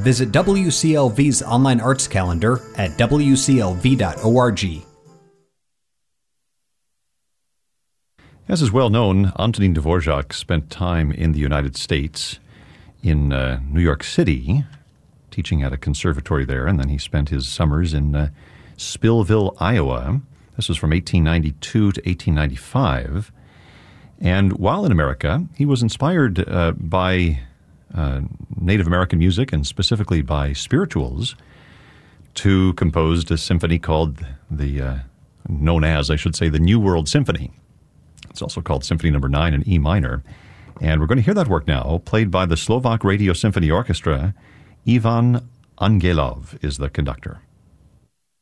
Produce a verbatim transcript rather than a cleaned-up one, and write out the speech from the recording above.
Visit W C L V's online arts calendar at w c l v dot org. As is well known, Antonin Dvorak spent time in the United States, in uh, New York City, teaching at a conservatory there, and then he spent his summers in uh, Spillville, Iowa. This was from eighteen ninety-two to eighteen ninety-five. And while in America, he was inspired uh, by uh, Native American music, and specifically by spirituals, to compose a symphony called the, uh, known as, I should say, the New World Symphony. It's also called Symphony Number nine in E minor. And we're going to hear that work now, played by the Slovak Radio Symphony Orchestra. Ivan Angelov is the conductor.